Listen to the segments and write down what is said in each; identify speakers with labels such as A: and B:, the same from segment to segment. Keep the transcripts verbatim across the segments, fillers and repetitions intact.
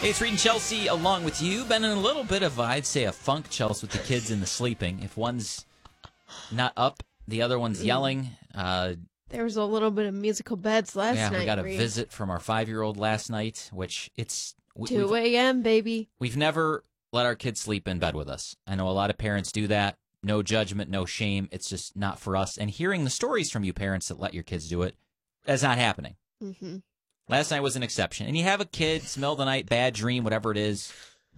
A: Hey, it's Reed and Chelsea along with you. Been in a little bit of, I'd say, a funk, Chelsea, with the kids in the sleeping. If one's not up, the other one's yelling. Uh,
B: there was a little bit of musical beds last
A: yeah,
B: night.
A: Yeah, we got a
B: Reed.
A: visit from our five-year-old last night, which it's... We,
B: two a.m., baby.
A: We've never let our kids sleep in bed with us. I know a lot of parents do that. No judgment, no shame. It's just not for us. And hearing the stories from you parents that let your kids do it, that's not happening.
B: Mm-hmm.
A: Last night was an exception. And you have a kid, it's middle of the night, bad dream, whatever it is,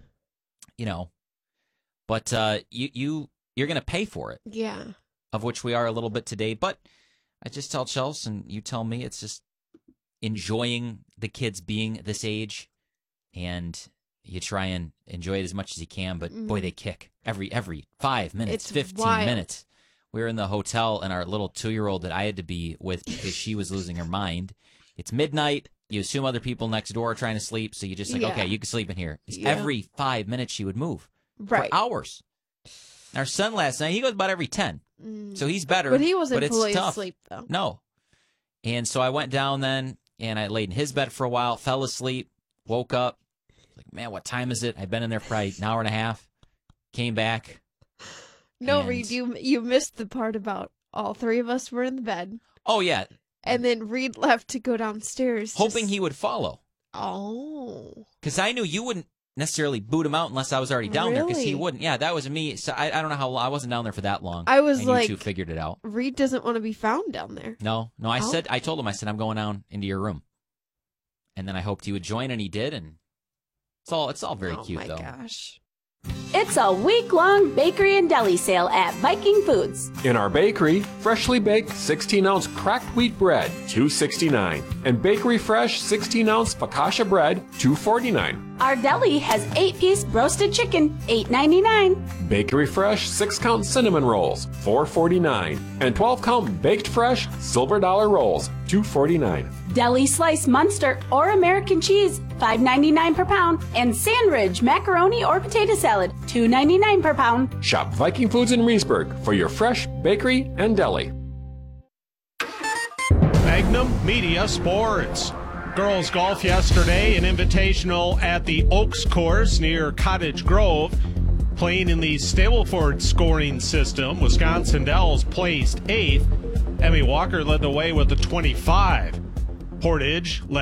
A: you know. But uh, you, you, you're going to pay for it.
B: Yeah.
A: Of which we are a little bit today. But I just tell Chelsea, and you tell me, it's just enjoying the kids being this age. And you try and enjoy it as much as you can. But, mm. boy, they kick every every five minutes,
B: it's
A: fifteen
B: wild.
A: minutes. We were in the hotel, and our little two-year-old that I had to be with because she was losing her mind. It's midnight. You assume other people next door are trying to sleep, so you just like, yeah. okay, you can sleep in here.
B: Yeah.
A: Every five minutes she would move.
B: Right.
A: For hours. Our son last night, he goes about every ten.
B: Mm.
A: So he's better.
B: But he wasn't
A: but it's
B: fully
A: tough.
B: asleep, though.
A: No. And so I went down then, and I laid in his bed for a while, fell asleep, woke up. Like, man, what time is it? I'd been in there for probably an hour and a half. Came back.
B: No,
A: and...
B: Reed, you, you missed the part about all three of us were in the bed.
A: Oh, yeah.
B: And then Reed left to go downstairs.
A: Hoping
B: just...
A: he would follow.
B: Oh.
A: Because I knew you wouldn't necessarily boot him out unless I was already down
B: really?
A: there, because he wouldn't. Yeah, that was me. So I, I don't know how long. I wasn't down there for that long.
B: I was
A: and
B: like,
A: you two figured it out.
B: Reed doesn't want to be found down there.
A: No, no. I
B: oh.
A: said, I told him, I said, I'm going down into your room. And then I hoped he would join, and he did. And it's all, it's all very
B: oh
A: cute,
B: my
A: though.
B: Gosh.
C: It's a week-long bakery and deli sale at Viking Foods.
D: In our bakery, freshly baked sixteen ounce cracked wheat bread, two sixty-nine, and bakery fresh sixteen ounce focaccia bread, two forty-nine.
C: Our deli has eight-piece roasted chicken, eight ninety-nine.
D: Bakery fresh six count cinnamon rolls, four forty-nine, and twelve count baked fresh silver dollar rolls, two forty-nine.
C: Deli slice Munster or American cheese, five ninety-nine per pound, and Sandridge macaroni or potato salad, two ninety-nine per pound.
D: Shop Viking Foods in Reedsburg for your fresh bakery and deli.
E: Magnum Media Sports. Girls golf yesterday, an invitational at the Oaks course near Cottage Grove. Playing in the Stableford scoring system, Wisconsin Dells placed eighth. Emmy Walker led the way with the twenty-five. Portage led